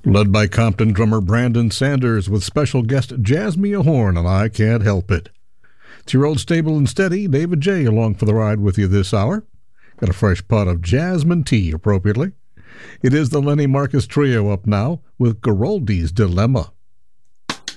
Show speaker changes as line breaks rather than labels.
Led by Compton drummer Brandon Sanders with special guest Jazz Me a Horn and I Can't Help It. It's your old stable and steady, David J. along for the ride with you this hour. Got a fresh pot of jasmine tea, appropriately. It is the Lenny Marcus Trio up now with Garoldi's Dilemma.